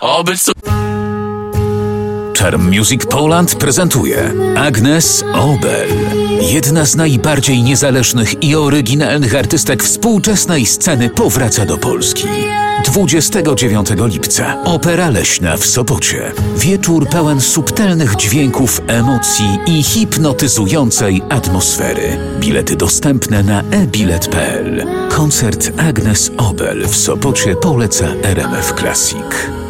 Oby co... Charm Music Poland prezentuje Agnes Obel. Jedna z najbardziej niezależnych i oryginalnych artystek współczesnej sceny powraca do Polski. 29 lipca Opera Leśna w Sopocie. Wieczór pełen subtelnych dźwięków, emocji i hipnotyzującej atmosfery. Bilety dostępne na ebilet.pl. Koncert Agnes Obel w Sopocie poleca RMF Classic.